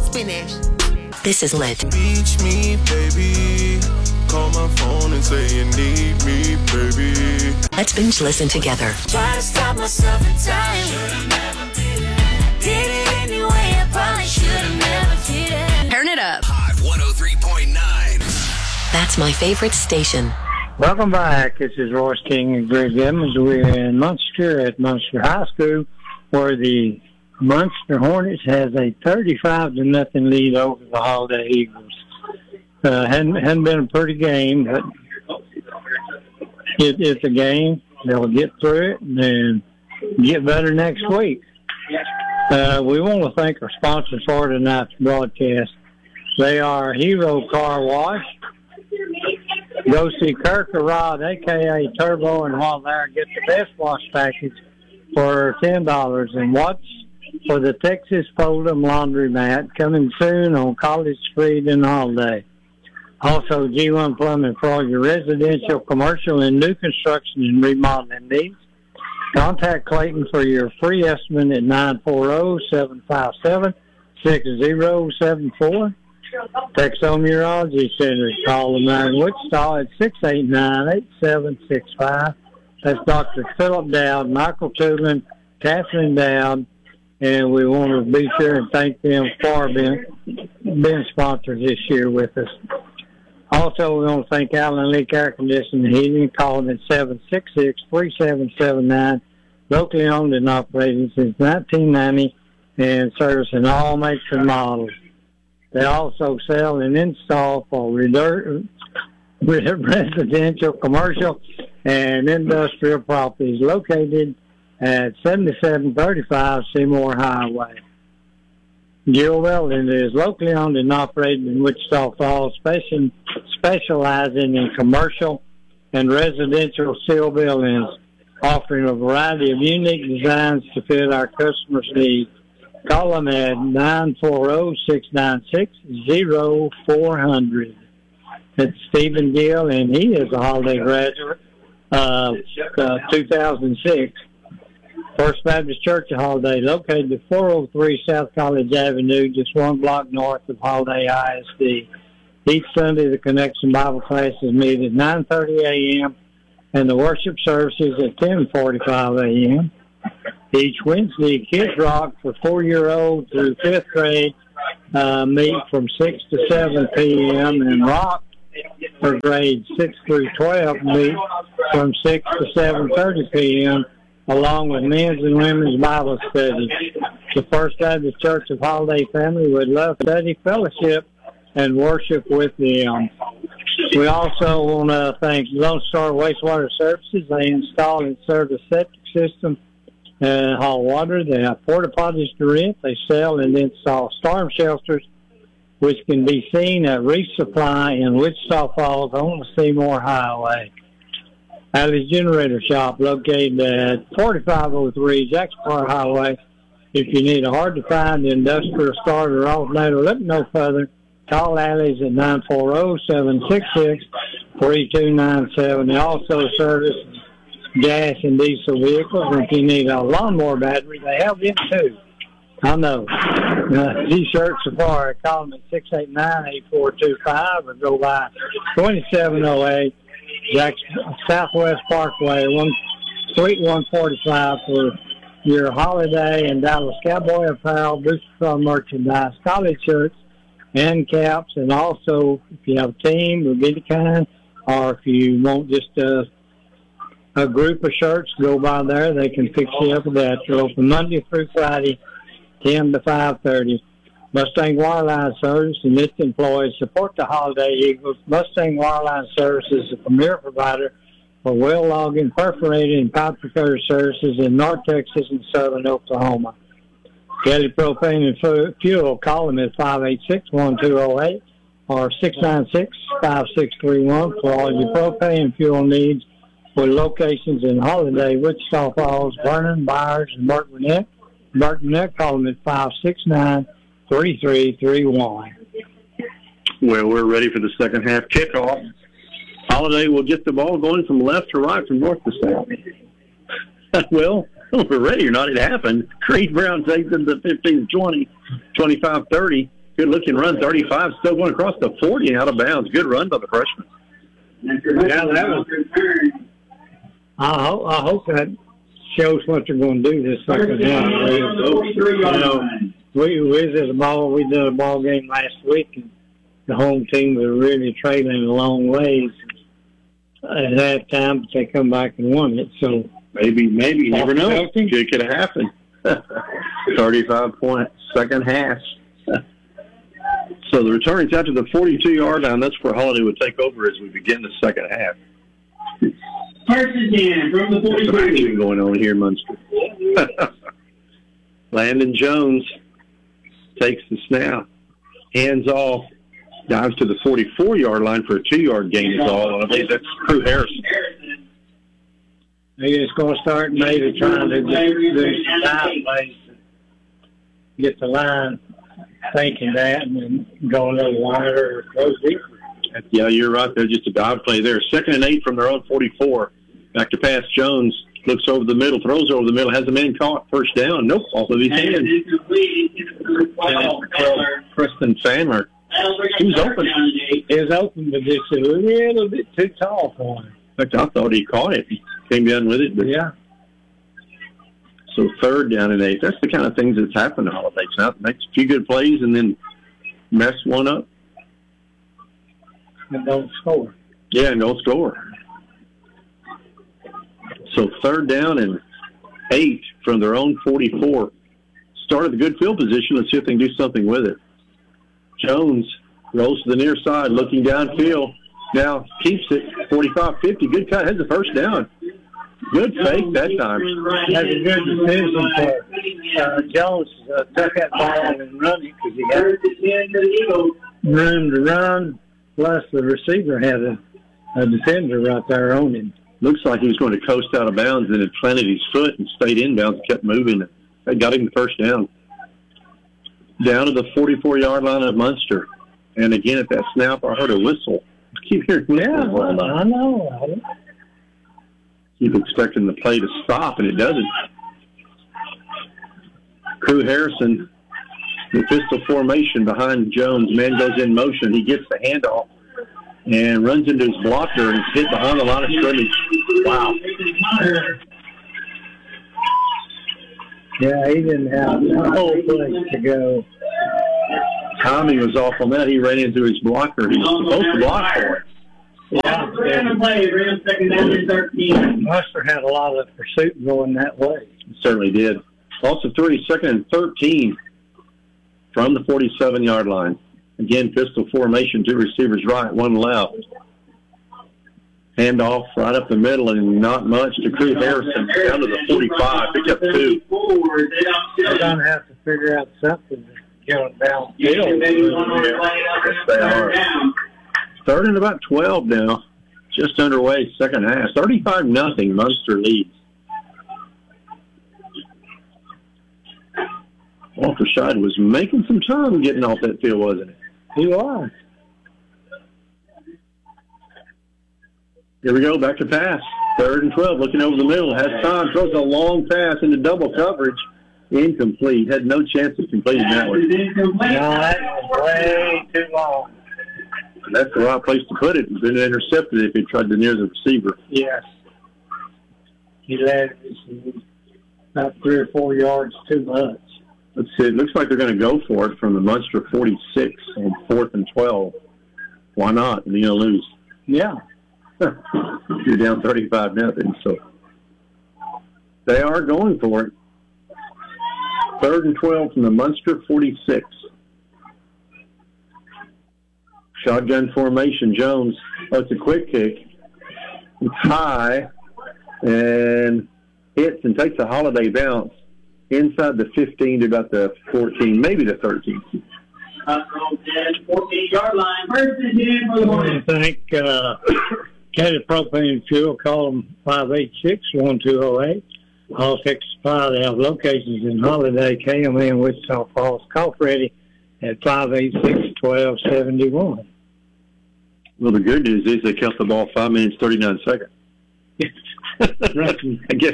Spinach. This is lit. Beach me, baby. Call my phone and say you need me, baby. Let's binge listen together. Try to stop myself in time. Should've never did it. Did it anyway, I probably should've never did it. Turn it up. Hot 103.9. That's my favorite station. Welcome back. This is Royce King and Greg Evans. We're in Munster at Munster High School, where the Munster Hornets has a 35-0 lead over the Holiday Eagles. Hadn't been a pretty game, but it's a game. They'll get through it and get better next week. We want to thank our sponsors for tonight's broadcast. They are Hero Car Wash. Go see Kirk or Rod, a.k.a. Turbo, and while there, get the best wash package for $10. And watch for the Texas Fold'em Laundromat coming soon on College Street and Holiday. Also, G1 Plumbing for all your residential, commercial, and new construction and remodeling needs. Contact Clayton for your free estimate at 940-757-6074. Texome Urology Center. Call them out in Wichita at 689-8765. That's Dr. Philip Dowd, Michael Toolan, Catherine Dowd, and we want to be sure and thank them for being sponsors this year with us. Also, we want to thank Allen Leak Air Conditioning and Heating. Call them at 766-3779. Locally owned and operated since 1990 and servicing all makes and models. They also sell and install for residential, commercial, and industrial properties located at 7735 Seymour Highway. Gil Weldon is locally owned and operated in Wichita Falls, specializing in commercial and residential steel buildings, offering a variety of unique designs to fit our customers' needs. Call them at 940-696-0400. It's Stephen Gill, and he is a Holiday graduate of 2006. First Baptist Church of Holiday, located at 403 South College Avenue, just one block north of Holiday ISD. Each Sunday, the Connection Bible classes meet at 9:30 a.m. and the worship services at 10:45 a.m. Each Wednesday, Kids Rock for 4-year-olds through 5th grade meet from 6 to 7 p.m. and Rock for grades 6 through 12 meet from 6 to 7:30 p.m. along with men's and women's Bible study. The First Baptist Church of Holiday family would love to study, fellowship, and worship with them. We also want to thank Lone Star Wastewater Services. They install and serve the septic system and hot water. They have porta potties to rent. They sell and install storm shelters, which can be seen at Reef Supply in Wichita Falls on the Seymour Highway. Alley's Generator Shop, located at 4503 Jacksport Highway. If you need a hard-to-find industrial starter alternator, look no further. Call Alley's at 940-766-3297. They also service gas and diesel vehicles. And if you need a lawnmower battery, they have them too. I know. T-shirt Safari, call them at 689-8425 or go by 2708 Southwest Parkway, Suite 145 for your holiday and Dallas Cowboy apparel, Booster Club merchandise, college shirts, and caps. And also, if you have a team of any kind, or if you want just a group of shirts, go by there. They can fix you up with that. They're open Monday through Friday, 10 to 5:30. Mustang Wireline Service and its employees support the Holiday Eagles. Mustang Wireline Service is a premier provider for well logging, perforating, and pipe cutter services in North Texas and southern Oklahoma. Kelly Propane and Fuel, call them at 586-1208 or 696-5631 for all your propane and fuel needs, with locations in Holiday, Wichita Falls, Vernon, Byers, and Burkmanette. Call them at 569-3331. Well, we're ready for the second half kickoff. Holiday will get the ball going from left to right, from north to south. Well, we're ready or not. It happened. Creed Brown takes them to 15-20, 25-30. Good-looking run, 35, still going across the 40 out of bounds. Good run by the freshman. Yeah, that was. I hope that shows what they're going to do this second half. We did a ball game last week, and the home team was really trailing a long ways at that time, but they come back and won it. So maybe you never know. It could have happened. 35-point second half. So the returning's out to the 42-yard line. That's where Holiday would take over as we begin the second half. First and 10 from the 43. Some action going on here in Munster. Landon Jones takes the snap, hands off, dives to the 44-yard line for a 2-yard gain is all. I think that's Crew Harrison. They're just going to start maybe trying to do some time plays to get the line thinking that and then go a little wider or close deeper. Yeah, you're right there. Just a dive play there. 2nd and 8 from their own 44. Back to pass. Jones looks over the middle, throws over the middle, has a man caught. First down. Nope, off of his hand. Preston Sandler. He was open. He was open, but just a little bit too tall for him. In fact, I thought he caught it. He came down with it. But yeah. So 3rd down and 8. That's the kind of things that's happened to Holiday. Now, makes a few good plays and then mess one up. And don't score. Yeah, and don't score. So 3rd down and 8 from their own 44. Started the good field position. Let's see if they can do something with it. Jones rolls to the near side, looking downfield. Now keeps it 45-50. Good cut. Has the first down. Good fake that time. That's a good decision for Jones. Took that ball and run it because he got room to run. Plus, the receiver had a defender right there on him. Looks like he was going to coast out of bounds and had planted his foot and stayed inbounds and kept moving. They got him the first down. Down to the 44-yard line of Munster. And again, at that snap, I heard a whistle. I keep hearing whistles. Yeah, I know. Keep expecting the play to stop, and it doesn't. Crew Harrison, the pistol formation behind Jones. Man goes in motion. He gets the handoff and runs into his blocker and is hit behind the line of scrimmage. Wow. Yeah, he didn't have the whole place to go. Timing was off on that. He ran into his blocker. He was supposed to block for it. Yeah, Munster had a lot of pursuit going that way. Certainly did. Loss of 3, 2nd and 13 from the 47-yard line. Again, pistol formation, 2 receivers right, 1 left. Handoff right up the middle and not much to Crew Harrison. Down to the 45, pick up 2. They're going to have to figure out something to get them downfield. Yes, they are. 3rd and about 12 now. Just underway, second half. 35-0, Munster leads. Walter Scheid was making some time getting off that field, wasn't it? He was. Here we go, back to pass. 3rd and 12, looking over the middle. Has time, throws a long pass into double coverage. Incomplete. Had no chance of completing that one. No, that was way too long. And that's the right place to put it. It's been intercepted if he tried to near the receiver. Yes. He led it about 3 or 4 yards too much. Let's see. It looks like they're going to go for it from the Munster 46 on 4th and 12. Why not? You're going to lose. Yeah. You're down 35-0. So they are going for it. 3rd and 12 from the Munster 46. Shotgun formation. Jones. Oh, it's a quick kick. It's high and hits and takes a Holiday bounce inside the 15 to about the 14, maybe the 13. 14-yard line. First and 10 for the Hornets. I think Caddy Propane Fuel, call them 586-1208. All Texas Supply, they have locations in Holiday, KMN, Wichita Falls. Call Freddie at 586-1271. Well, the good news is they kept the ball 5 minutes, 39 seconds. I guess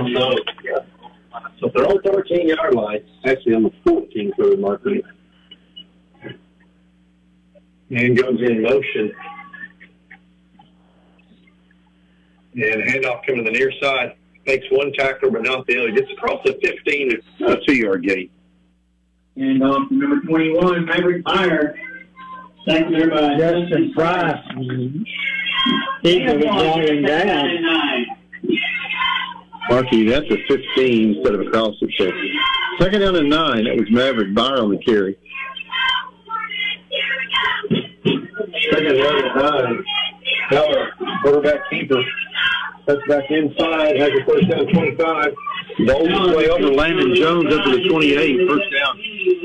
So they're on 13-yard line, actually on the 14 for the marker. And goes in motion. And handoff coming to the near side. Makes one tackler, but not the other. Gets across the 15. It's a 2-yard gain. And off number 21, Maverick Fire. Seconded by Justin Price. Eagle brought him down. Marky, that's a 15 instead of across the 50. Second down and 9. That was Maverick Byer on the carry. Second down and 9. Keller, quarterback keeper. That's back inside. Has a first down 25. Bowls his way over Landon Jones up to the 28. First down.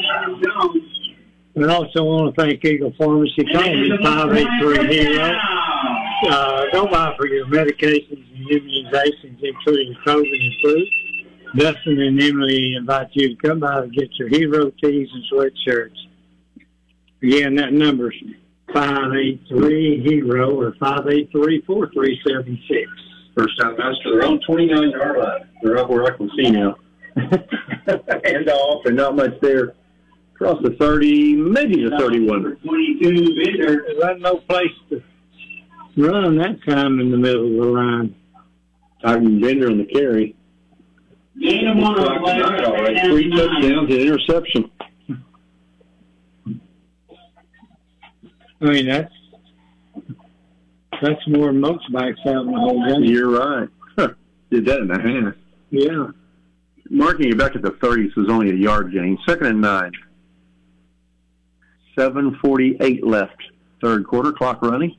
We also want to thank Eagle Pharmacy. Call me 583 Hero. Go by for your medications and immunizations, including COVID and flu. Dustin and Emily invite you to come by to get your Hero tees and sweatshirts. Again, that number's 583 Hero or 583-4376. First down pass to their own 29-yard line. They're up where I can see now. Hand off, and not much there. Across the 30, maybe the 31. 22, Bender. There's no place to run that time in the middle of the line. Titan Bender on the carry. Gain of 1 on play. All right, 3 touchdowns and interception. I mean, that's more than most backs out in the whole game. You're right. Did that in a half. Yeah. Marking it back at the 30s was only a yard gain. Second and 9. 7:48 left. Third quarter, clock running.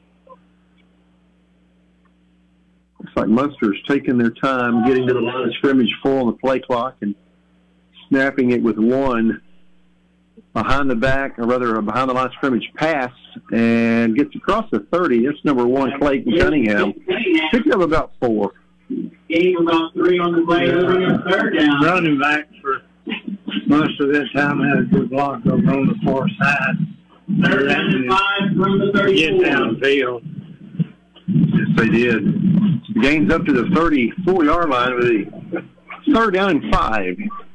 Looks like Munster's taking their time getting to the line of scrimmage full on the play clock and snapping it with one behind the back, or rather a behind the line of scrimmage pass, and gets across the 30. That's number 1, Clayton Cunningham. Picked up about 4. Gain about 3 on the play. Third down. Running back for most of that time had a good block over on the far side. Third down and 5 from the 34. Get downfield. Yes, they did. The game's up to the 34-yard line with a third down and 5.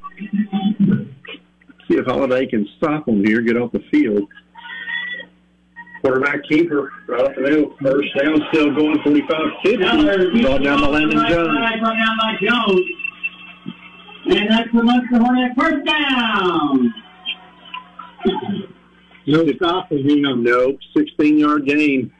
See if Holiday can stop them here, get off the field. Quarterback keeper, right up the middle. First down, still going 45-50. Ball down by Landon Jones. Ball down by Jones. And that's the Munster Hornet first down. No stopping him. Nope, 16-yard gain.